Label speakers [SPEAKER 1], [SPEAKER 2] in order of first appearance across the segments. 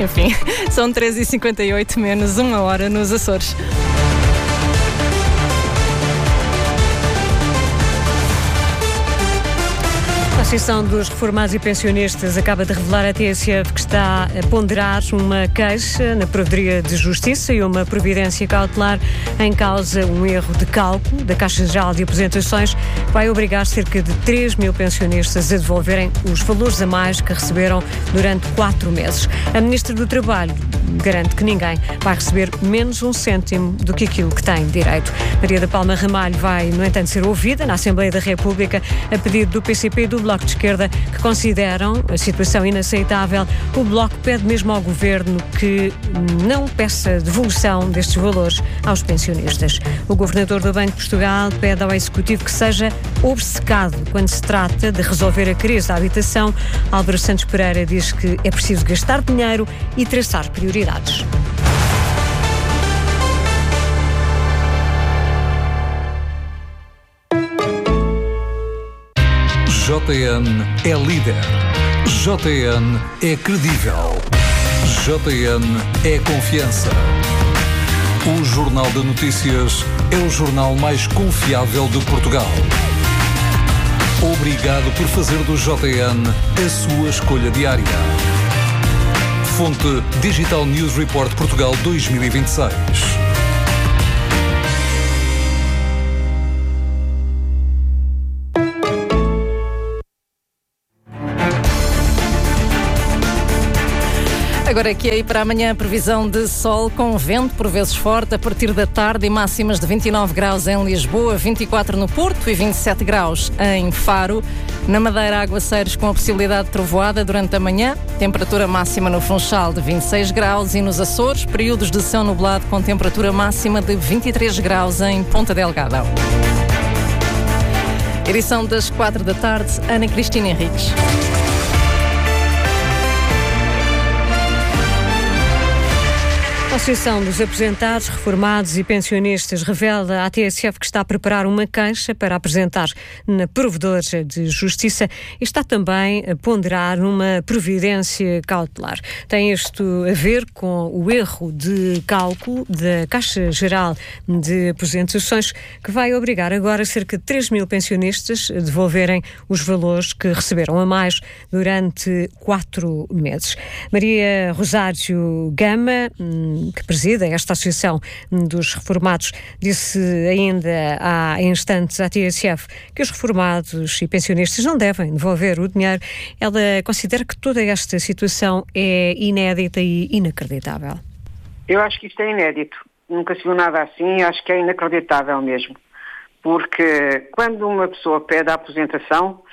[SPEAKER 1] Enfim, são 13h58, menos 1 hora nos Açores.
[SPEAKER 2] A Associação dos Reformados e Pensionistas acaba de revelar à TSF que está a ponderar uma queixa na Provedoria de Justiça e uma providência cautelar em causa um erro de cálculo da Caixa Geral de Aposentações que vai obrigar cerca de 3 mil pensionistas a devolverem os valores a mais que receberam durante 4 meses. A Ministra do Trabalho garante que ninguém vai receber menos 1 cêntimo do que aquilo que tem direito. Maria da Palma Ramalho vai, no entanto, ser ouvida na Assembleia da República a pedido do PCP e do Bloco de Esquerda, que consideram a situação inaceitável. O Bloco pede mesmo ao Governo que não peça devolução destes valores aos pensionistas. O Governador do Banco de Portugal pede ao Executivo que seja obcecado quando se trata de resolver a crise da habitação. Álvaro Santos Pereira diz que é preciso gastar dinheiro e traçar prioridades.
[SPEAKER 3] JN é líder. JN é credível. JN é confiança. O Jornal de Notícias é o jornal mais confiável de Portugal. Obrigado por fazer do JN a sua escolha diária. Fonte Digital News Report Portugal 2026.
[SPEAKER 1] Agora aqui aí para amanhã, previsão de sol com vento, por vezes forte, a partir da tarde, e máximas de 29 graus em Lisboa, 24 no Porto e 27 graus em Faro. Na Madeira, aguaceiros com a possibilidade de trovoada durante a manhã, temperatura máxima no Funchal de 26 graus e nos Açores, períodos de céu nublado com temperatura máxima de 23 graus em Ponta Delgada. Edição das 4 da tarde, Ana Cristina Henriques.
[SPEAKER 2] A Associação dos Aposentados, Reformados e Pensionistas revela à TSF que está a preparar uma queixa para apresentar na Provedoria de Justiça e está também a ponderar uma providência cautelar. Tem isto a ver com o erro de cálculo da Caixa Geral de Aposentações, que vai obrigar agora cerca de 3 mil pensionistas a devolverem os valores que receberam a mais durante 4 meses. Maria Rosário Gama, que presida esta Associação dos Reformados, disse ainda há instantes à TSF que os reformados e pensionistas não devem devolver o dinheiro. Ela considera que toda esta situação é inédita e inacreditável.
[SPEAKER 4] Eu acho que isto é inédito. Nunca se viu nada assim, acho que é inacreditável mesmo. Porque quando uma pessoa pede a aposentação,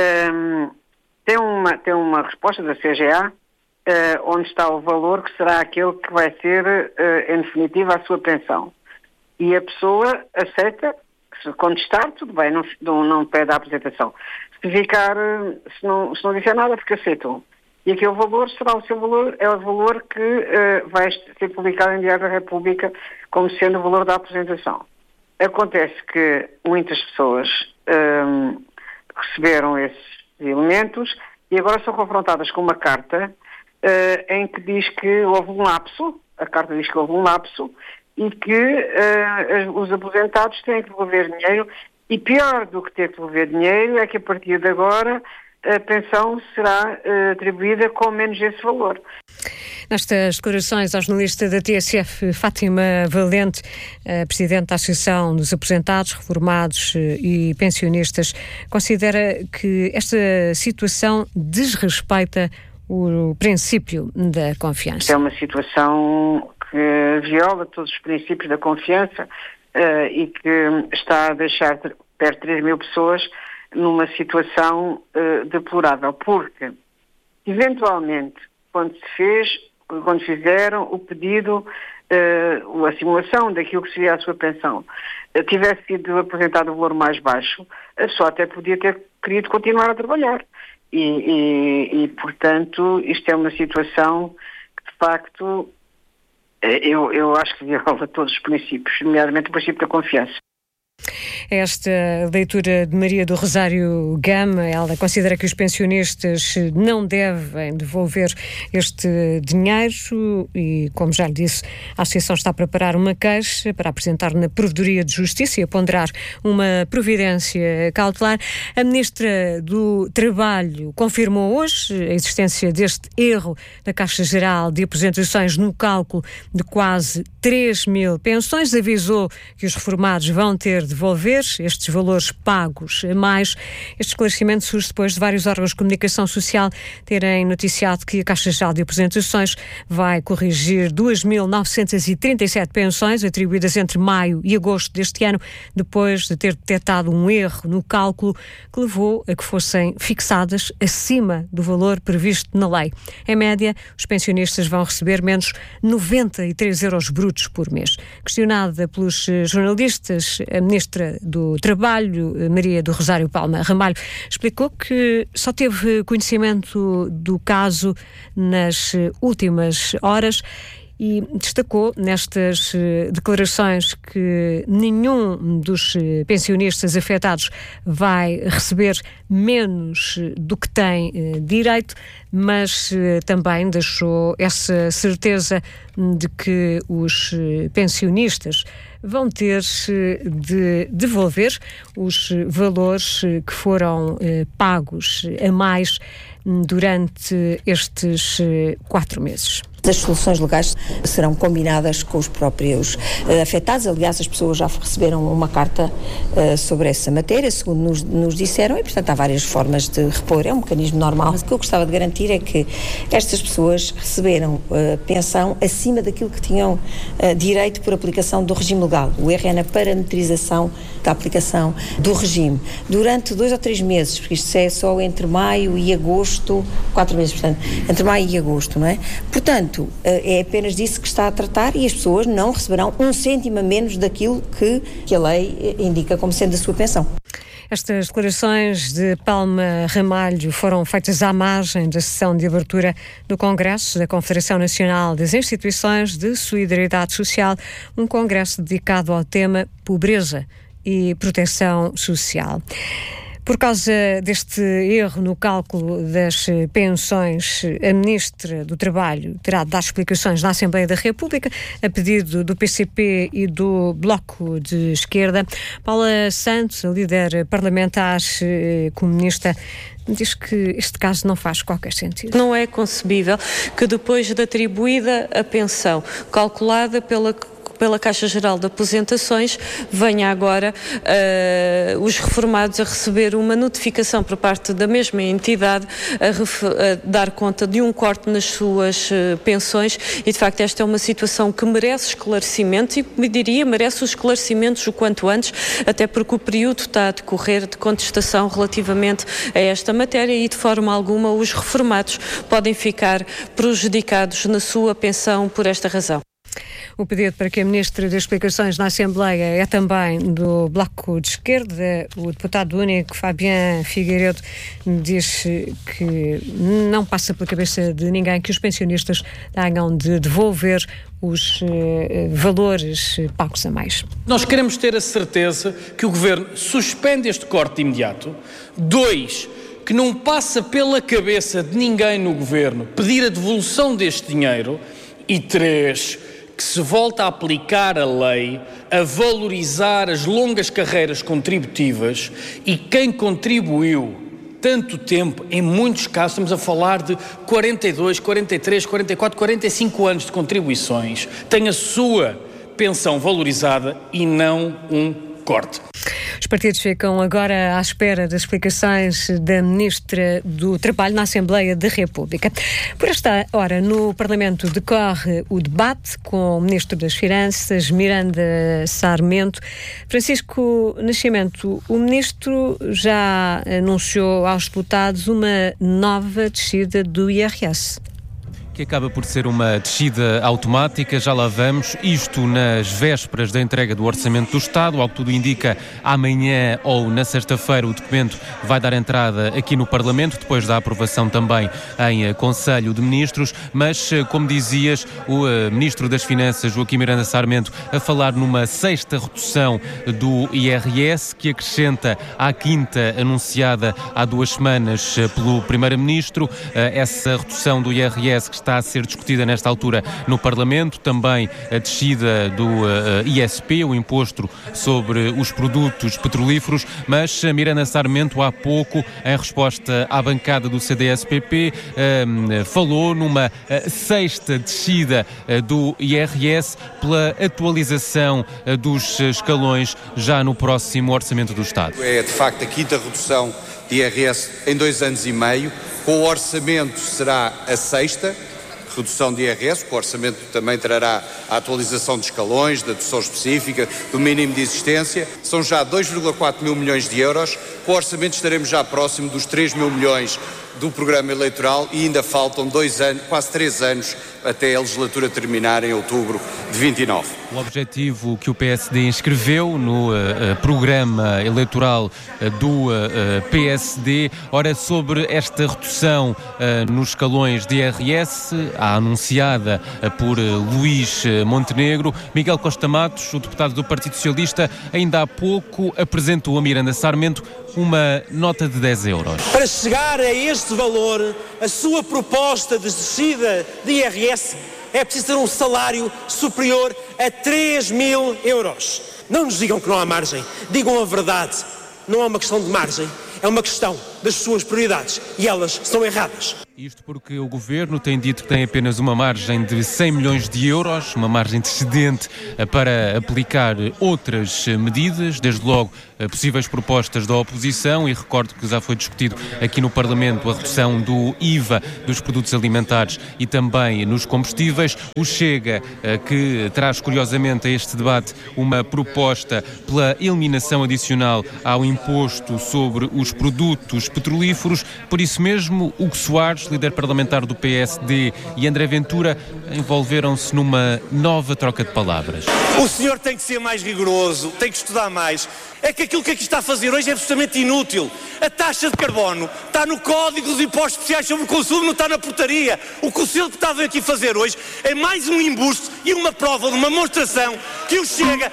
[SPEAKER 4] tem uma resposta da CGA, onde está o valor que será aquele que vai ser, em definitiva, a sua pensão. E a pessoa aceita, se contestar, tudo bem, não pede a apresentação. Se ficar, se não disser nada, porque aceitam. E aquele valor será o seu valor, é o valor que vai ser publicado em Diário da República como sendo o valor da apresentação. Acontece que muitas pessoas receberam esses elementos e agora são confrontadas com uma carta em que diz que houve um lapso, a carta diz que houve um lapso e que os aposentados têm que devolver dinheiro, e pior do que ter que devolver dinheiro é que a partir de agora a pensão será atribuída com menos esse valor.
[SPEAKER 2] Nestas declarações ao jornalista da TSF, Fátima Valente, presidente da Associação dos Aposentados, Reformados e Pensionistas, considera que esta situação desrespeita o princípio da confiança.
[SPEAKER 4] É uma situação que viola todos os princípios da confiança e que está a deixar perto de 3 mil pessoas numa situação deplorável, porque, eventualmente, quando fizeram o pedido, a simulação daquilo que seria a sua pensão, tivesse sido apresentado o valor mais baixo, a pessoa até podia ter querido continuar a trabalhar. E, portanto, isto é uma situação que, de facto, eu acho que viola todos os princípios, nomeadamente o princípio da confiança.
[SPEAKER 2] esta leitura de Maria do Rosário Gama. Ela considera que os pensionistas não devem devolver este dinheiro e, como já lhe disse, a Associação está a preparar uma queixa para apresentar na Provedoria de Justiça e a ponderar uma providência cautelar. A Ministra do Trabalho confirmou hoje a existência deste erro da Caixa Geral de Aposentações no cálculo de quase 3 mil pensões. Avisou que os reformados vão ter de devolver estes valores pagos a mais. Este esclarecimento surge depois de vários órgãos de comunicação social terem noticiado que a Caixa Geral de Aposentações vai corrigir 2.937 pensões atribuídas entre maio e agosto deste ano, depois de ter detectado um erro no cálculo que levou a que fossem fixadas acima do valor previsto na lei. Em média, os pensionistas vão receber menos 93 euros brutos por mês. Questionada pelos jornalistas, a Ministra do Trabalho, Maria do Rosário Palma Ramalho, explicou que só teve conhecimento do caso nas últimas horas e destacou nestas declarações que nenhum dos pensionistas afetados vai receber menos do que tem direito, mas também deixou essa certeza de que os pensionistas vão ter de devolver os valores que foram pagos a mais durante estes 4 meses.
[SPEAKER 5] As soluções legais serão combinadas com os próprios afetados. Aliás, as pessoas já receberam uma carta sobre essa matéria, segundo nos disseram, e, portanto, há várias formas de repor. É um mecanismo normal. O que eu gostava de garantir é que estas pessoas receberam pensão acima daquilo que tinham direito por aplicação do regime legal. O erro é na parametrização da aplicação do regime. Durante 2 ou 3 meses, porque isto é só entre maio e agosto, 4 meses, portanto, entre maio e agosto, não é? Portanto, é apenas disso que está a tratar e as pessoas não receberão 1 cêntimo a menos daquilo que a lei indica como sendo a sua pensão.
[SPEAKER 2] Estas declarações de Palma Ramalho foram feitas à margem da sessão de abertura do Congresso da Confederação Nacional das Instituições de Solidariedade Social, um congresso dedicado ao tema pobreza e proteção social. Por causa deste erro no cálculo das pensões, a Ministra do Trabalho terá de dar explicações na Assembleia da República, a pedido do PCP e do Bloco de Esquerda. Paula Santos, a líder parlamentar comunista, diz que este caso não faz qualquer sentido.
[SPEAKER 6] Não é concebível que depois de atribuída a pensão calculada pela Caixa Geral de Aposentações, venha agora os reformados a receber uma notificação por parte da mesma entidade a dar conta de um corte nas suas pensões e, de facto, esta é uma situação que merece esclarecimentos e, me diria, merece os esclarecimentos o quanto antes, até porque o período está a decorrer de contestação relativamente a esta matéria e, de forma alguma, os reformados podem ficar prejudicados na sua pensão por esta razão.
[SPEAKER 2] O pedido para que a Ministra dê explicações na Assembleia é também do Bloco de Esquerda. O deputado único, Fabián Figueiredo, diz que não passa pela cabeça de ninguém que os pensionistas tenham de devolver os valores pagos a mais.
[SPEAKER 7] Nós queremos ter a certeza que o Governo suspende este corte imediato. 2, que não passa pela cabeça de ninguém no Governo pedir a devolução deste dinheiro. E 3, que se volta a aplicar a lei, a valorizar as longas carreiras contributivas e quem contribuiu tanto tempo, em muitos casos estamos a falar de 42, 43, 44, 45 anos de contribuições, tem a sua pensão valorizada e não um corte.
[SPEAKER 2] Os partidos ficam agora à espera das explicações da Ministra do Trabalho na Assembleia da República. Por esta hora, no Parlamento decorre o debate com o Ministro das Finanças, Miranda Sarmento. Francisco Nascimento, o Ministro já anunciou aos deputados uma nova descida do IRS.
[SPEAKER 8] que acaba por ser uma descida automática, já lá vamos, isto nas vésperas da entrega do Orçamento do Estado, ao que tudo indica, amanhã ou na sexta-feira o documento vai dar entrada aqui no Parlamento, depois da aprovação também em Conselho de Ministros, mas, como dizias, o Ministro das Finanças, Joaquim Miranda Sarmento, a falar numa sexta redução do IRS, que acrescenta à quinta anunciada há 2 semanas pelo Primeiro-Ministro, essa redução do IRS que está a ser discutida nesta altura no Parlamento, também a descida do ISP, o Imposto sobre os Produtos Petrolíferos, mas Miranda Sarmento há pouco, em resposta à bancada do CDS-PP, falou numa sexta descida do IRS pela atualização dos escalões já no próximo Orçamento do Estado.
[SPEAKER 9] É de facto a quinta redução de IRS em 2 anos e meio, com o orçamento será a sexta redução de IRS, o orçamento também trará a atualização de escalões, da dedução específica, do mínimo de existência, são já 2,4 mil milhões de euros, com o orçamento estaremos já próximo dos 3 mil milhões do programa eleitoral e ainda faltam 2 anos, quase 3 anos, até a legislatura terminar em outubro de 29.
[SPEAKER 8] O objetivo que o PSD inscreveu no programa eleitoral do PSD, ora, sobre esta redução nos escalões de IRS, a anunciada por Luís Montenegro, Miguel Costa Matos, o deputado do Partido Socialista, ainda há pouco apresentou a Miranda Sarmento uma nota de 10 euros.
[SPEAKER 10] Para chegar a este valor, a sua proposta de descida de IRS é preciso ter um salário superior a 3 mil euros. Não nos digam que não há margem, digam a verdade. Não é uma questão de margem, é uma questão das suas prioridades e elas são erradas.
[SPEAKER 8] Isto porque o Governo tem dito que tem apenas uma margem de 100 milhões de euros, uma margem de excedente para aplicar outras medidas, desde logo possíveis propostas da oposição, e recordo que já foi discutido aqui no Parlamento a redução do IVA dos produtos alimentares e também nos combustíveis. O Chega, que traz curiosamente a este debate uma proposta pela eliminação adicional ao imposto sobre os produtos petrolíferos. Por isso mesmo, Hugo Soares, líder parlamentar do PSD, e André Ventura envolveram-se numa nova troca de palavras.
[SPEAKER 10] O senhor tem que ser mais rigoroso, tem que estudar mais. É que aquilo que aqui está a fazer hoje é absolutamente inútil. A taxa de carbono está no Código dos Impostos Especiais sobre o Consumo, não está na portaria. O que o senhor deputado veio aqui fazer hoje é mais um embuste e uma prova de uma demonstração que o Chega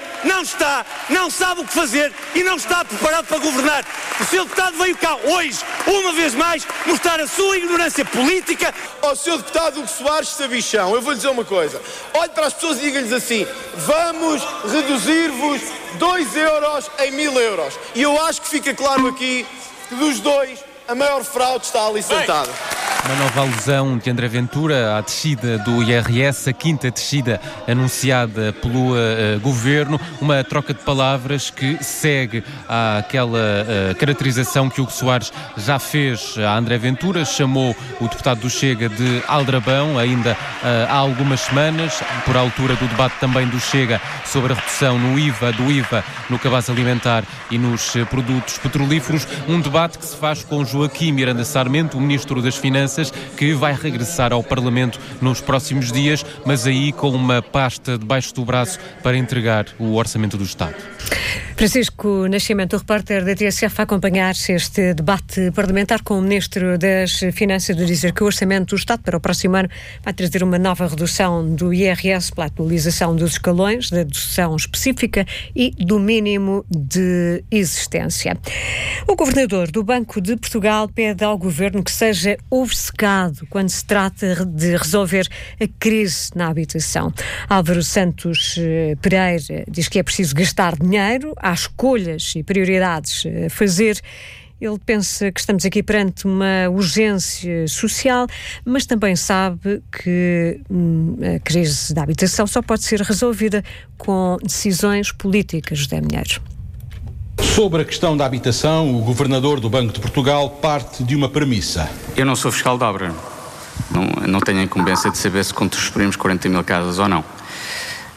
[SPEAKER 10] não sabe o que fazer e não está preparado para governar. O senhor deputado veio cá hoje, uma vez mais, mostrar a sua ignorância política.
[SPEAKER 11] Ao senhor deputado Hugo Soares Sabichão, eu vou lhe dizer uma coisa. Olhe para as pessoas e diga-lhes assim: vamos reduzir-vos 2 euros em 1000 euros. E eu acho que fica claro aqui que dos dois, a maior fraude está ali sentada.
[SPEAKER 8] Uma nova alusão de André Ventura à descida do IRS, a quinta descida anunciada pelo Governo, uma troca de palavras que segue àquela caracterização que Hugo Soares já fez a André Ventura, chamou o deputado do Chega de aldrabão ainda há algumas semanas, por altura do debate também do Chega sobre a redução do IVA no cabaz alimentar e nos produtos petrolíferos, um debate que se faz com Joaquim Miranda Sarmento, o Ministro das Finanças, que vai regressar ao Parlamento nos próximos dias, mas aí com uma pasta debaixo do braço para entregar o Orçamento do Estado.
[SPEAKER 2] Francisco Nascimento, o repórter da TSF, a acompanhar este debate parlamentar com o Ministro das Finanças, de dizer que o Orçamento do Estado para o próximo ano vai trazer uma nova redução do IRS pela atualização dos escalões, da dedução específica e do mínimo de existência. O Governador do Banco de Portugal pede ao Governo que seja obcecado quando se trata de resolver a crise na habitação. Álvaro Santos Pereira diz que é preciso gastar dinheiro, há escolhas e prioridades a fazer. Ele pensa que estamos aqui perante uma urgência social, mas também sabe que a crise da habitação só pode ser resolvida com decisões políticas. José Minheiro.
[SPEAKER 12] Sobre a questão da habitação, o Governador do Banco de Portugal parte de uma premissa.
[SPEAKER 13] Eu não sou fiscal de obra, não tenho a incumbência de saber se construímos 40 mil casas ou não.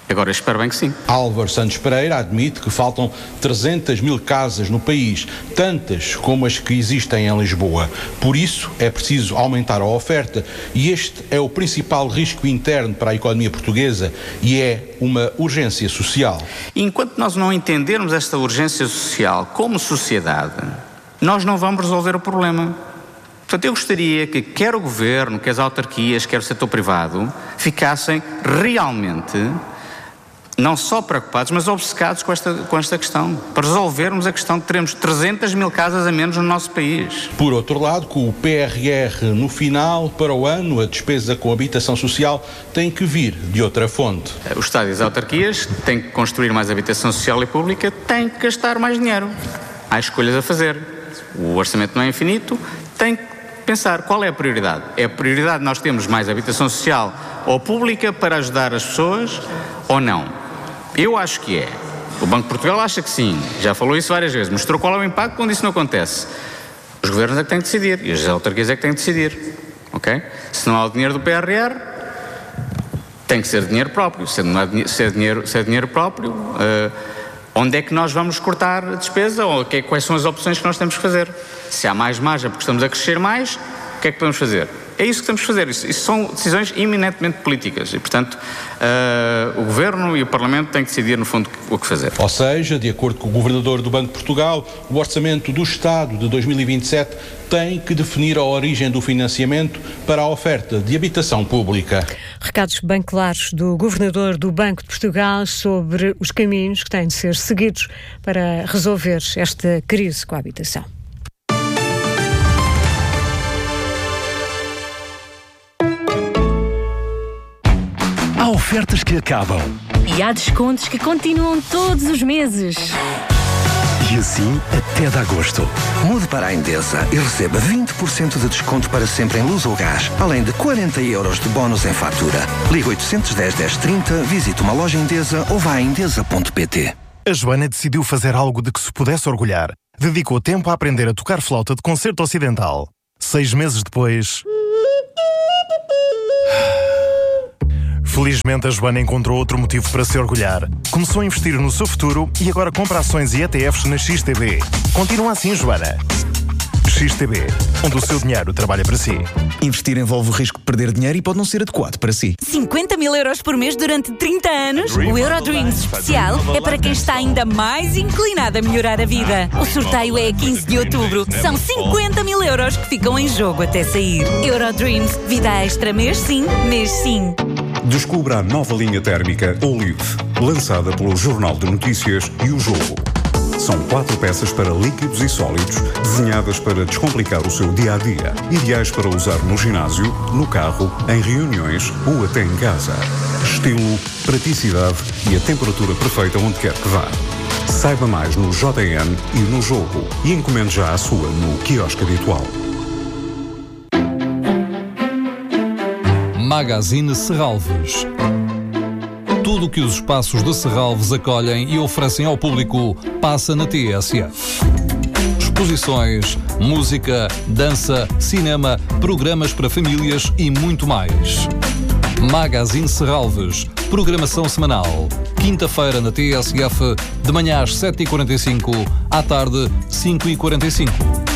[SPEAKER 13] Agora, espero bem que sim.
[SPEAKER 12] Álvaro Santos Pereira admite que faltam 300 mil casas no país, tantas como as que existem em Lisboa. Por isso, é preciso aumentar a oferta e este é o principal risco interno para a economia portuguesa e é uma urgência social.
[SPEAKER 13] E enquanto nós não entendermos esta urgência social como sociedade, nós não vamos resolver o problema. Portanto, eu gostaria que quer o governo, quer as autarquias, quer o setor privado, ficassem realmente não só preocupados, mas obcecados com esta questão, para resolvermos a questão de termos 300 mil casas a menos no nosso país.
[SPEAKER 12] Por outro lado, com o PRR no final, para o ano, a despesa com habitação social tem que vir de outra fonte.
[SPEAKER 13] O Estado e as autarquias têm que construir mais habitação social e pública, têm que gastar mais dinheiro. Há escolhas a fazer. O orçamento não é infinito, tem que pensar qual é a prioridade. É a prioridade nós termos mais habitação social ou pública para ajudar as pessoas ou não? Eu acho que é. O Banco de Portugal acha que sim. Já falou isso várias vezes. Mostrou qual é o impacto quando isso não acontece. Os governos é que têm que decidir. E as autarquias é que têm que decidir. Ok? Se não há o dinheiro do PRR, tem que ser dinheiro próprio. Se é dinheiro próprio, onde é que nós vamos cortar a despesa? Ou quais são as opções que nós temos que fazer? Se há mais margem porque estamos a crescer mais, o que é que podemos fazer? É isso que temos que fazer. Isso são decisões eminentemente políticas e, portanto, o Governo e o Parlamento têm que decidir, no fundo, o que fazer.
[SPEAKER 12] Ou seja, de acordo com o Governador do Banco de Portugal, o Orçamento do Estado de 2027 tem que definir a origem do financiamento para a oferta de habitação pública.
[SPEAKER 2] Recados bem claros do Governador do Banco de Portugal sobre os caminhos que têm de ser seguidos para resolver esta crise com a habitação.
[SPEAKER 14] Há ofertas que acabam.
[SPEAKER 15] E há descontos que continuam todos os meses.
[SPEAKER 14] E assim até de agosto.
[SPEAKER 16] Mude para a Endesa e receba 20% de desconto para sempre em luz ou gás, além de 40 € de bónus em fatura. Ligue 810 1030, visite uma loja Endesa ou vá a endesa.pt.
[SPEAKER 17] A Joana decidiu fazer algo de que se pudesse orgulhar. Dedicou tempo a aprender a tocar flauta de concerto ocidental. 6 meses depois... Felizmente, a Joana encontrou outro motivo para se orgulhar. Começou a investir no seu futuro e agora compra ações e ETFs na XTB. Continua assim, Joana. XTB, onde o seu dinheiro trabalha para si.
[SPEAKER 18] Investir envolve o risco de perder dinheiro e pode não ser adequado para si.
[SPEAKER 15] 50 mil € por mês durante 30 anos? O Eurodreams especial é para quem está ainda mais inclinado a melhorar a vida. O sorteio é a 15 de outubro. São 50 mil € que ficam em jogo até sair. Eurodreams, vida extra mês sim, mês sim.
[SPEAKER 19] Descubra a nova linha térmica Olive, lançada pelo Jornal de Notícias e o Jogo. São 4 peças para líquidos e sólidos, desenhadas para descomplicar o seu dia-a-dia. Ideais para usar no ginásio, no carro, em reuniões ou até em casa. Estilo, praticidade e a temperatura perfeita onde quer que vá. Saiba mais no JN e no Jogo e encomende já a sua no quiosque habitual.
[SPEAKER 3] Magazine Serralves. Tudo o que os espaços de Serralves acolhem e oferecem ao público passa na TSF. Exposições, música, dança, cinema, programas para famílias e muito mais. Magazine Serralves. Programação semanal. Quinta-feira na TSF, de manhã às 7h45, à tarde 5h45.